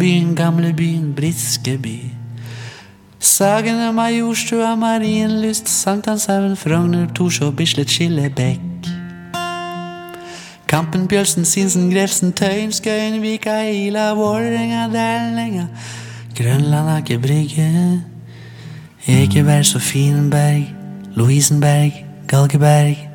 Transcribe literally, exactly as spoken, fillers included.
Byen, gamle byen, Briskeby. Sagene, Majorstua, Marienlyst, Sankthanshaugen, Frogner, Torshov, Bislett, Skillebekk. Kampen, Bjølsen, Sinsen, Grefsen, Tøyen, Skøyen, Vika, Ila, Vålerenga, Dælenga, Grønland, Aker Brygge, Ekeberg, Sofienberg, Lovisenberg, Galgeberg.